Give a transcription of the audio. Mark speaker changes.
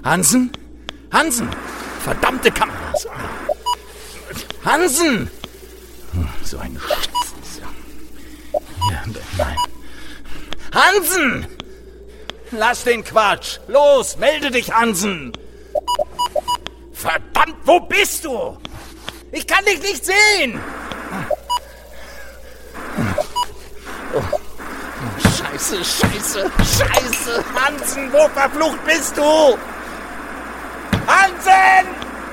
Speaker 1: Hansen? Hansen! Verdammte Kameras! Hansen! So ein Scheiß. Ja, nein. Hansen! Lass den Quatsch! Los, melde dich, Hansen! Verdammt, wo bist du? Ich kann dich nicht sehen! Oh. Scheiße, Scheiße, Scheiße! Hansen, wo verflucht bist du? Hansen!